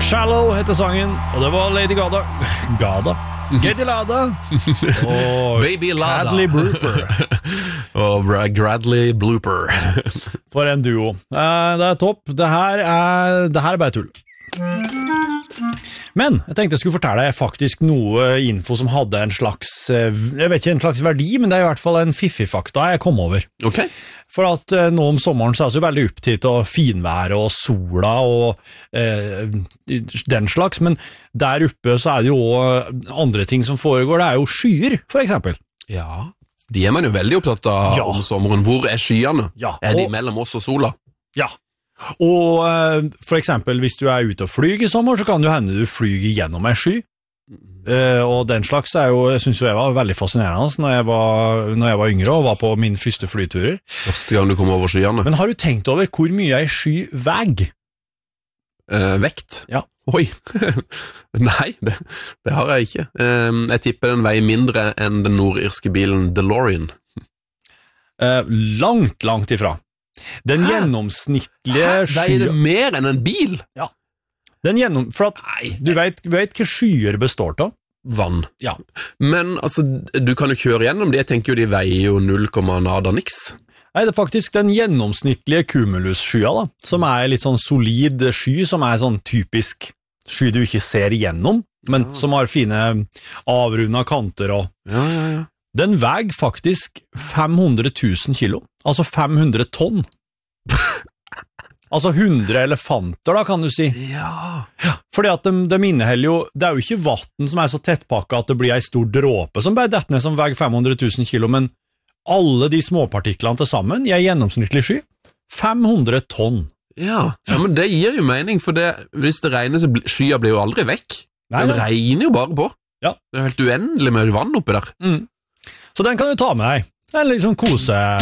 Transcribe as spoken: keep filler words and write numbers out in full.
Shallow heter sangen, og det var Lady Gada Gada? Gady Lada og Baby Lada Bradley Blooper og Bradley Blooper. For en duo. eh, Det er topp. Det her er, det her er bare tull. Men jeg tenkte jeg skulle fortelle deg faktisk noe info som hadde en slags, jeg vet ikke en slags verdi, men det er i hvert fall en fiffig-fakta jeg kom over. Ok. For at eh, nå om sommeren så er det så veldig opptatt av finværet og sola og eh, den slags, men der oppe så er det jo andre ting som foregår, det er jo skyer, for eksempel. Ja, de er man jo veldig opptatt av Ja. om sommeren. Hvor er skyene? Ja, Er de og- mellom oss og sola? Ja, og eh, for eksempel hvis du er ute og flyg i sommer, så kan det jo hende du flyg gjennom en sky. Eh, og den slags er jo, jeg synes jo jeg var veldig fascinerende når jeg var, når jeg var yngre og var på min første flyturer. Første gang du kom over skyene. Men har du tenkt over hvor mye en sky veg? Eh, vekt? Ja. Oi. Nei, det, det har jeg ikke. Eh, jeg tipper den veier mindre enn den nordirske bilen DeLorean. Eh, langt, langt ifra. Den Hæ? gjennomsnittlige Veier det skya... mer enn en bil? Den gjennom... For at Nei. du vet, vet hva skyer består av? Vann. Ja. Men altså, du kan jo kjøre gjennom det. Jeg tenker jo de veier jo null komma nada niks. Nei, det er faktisk den gjennomsnittlige cumulus-skya da, som er litt sånn solid sky, som er sånn typisk sky du ikke ser igjennom, men Ja. som har fine avrunda kanter og... Ja, ja, ja. Den veier faktisk fem hundre tusen kilo, altså fem hundre tonn. Altså hundre elefanter da, kan du si. Ja. Fordi at de, de inneholder jo, det er jo ikke vatten som er så tettpakket at det blir en stor dråpe som bare detter ned som veier fem hundre tusen kilo, men alle de småpartiklene til sammen i en gjennomsnittlig sky, fem hundre tonn. Ja. Ja, men det gir jo mening, for det, hvis det regner så bli- skya blir jo aldri vekk. Nei, Den nei. regner jo bare på. Ja. Det er helt uendelig med vann oppi der. Mm. Så den kan du ta med deg. Det er en litt sånn kose,